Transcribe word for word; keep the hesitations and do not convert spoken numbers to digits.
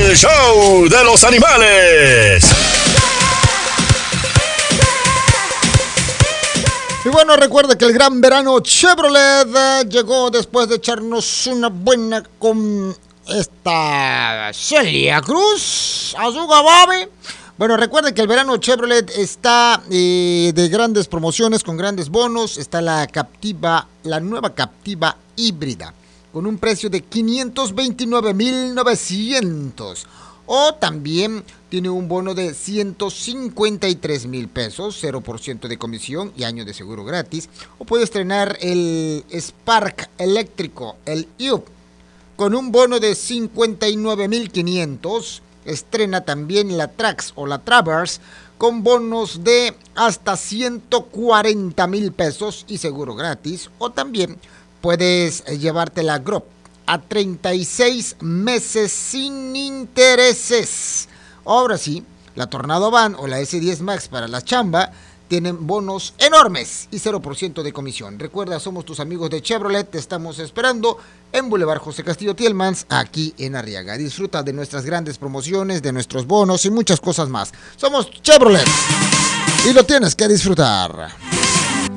El show de los animales. Y bueno, recuerda que el gran verano Chevrolet eh, llegó después de echarnos una buena con esta Celia Cruz, Azúcar Baby. Bueno, recuerden que el verano Chevrolet está eh, de grandes promociones con grandes bonos. Está la Captiva, la nueva Captiva híbrida, con un precio de quinientos veintinueve mil novecientos. O también tiene un bono de ciento cincuenta y tres mil pesos, cero por ciento de comisión y año de seguro gratis. O puede estrenar el Spark eléctrico, el I U P, con un bono de cincuenta y nueve mil quinientos. Estrena también la Trax o la Traverse con bonos de hasta ciento cuarenta mil pesos y seguro gratis. O también puedes llevarte la Grop a treinta y seis meses sin intereses. Ahora sí, la Tornado Van o la ese diez Max para la chamba tienen bonos enormes y cero por ciento de comisión. Recuerda, somos tus amigos de Chevrolet, te estamos esperando en Boulevard José Castillo Tielmans, aquí en Arriaga. Disfruta de nuestras grandes promociones, de nuestros bonos y muchas cosas más. Somos Chevrolet y lo tienes que disfrutar.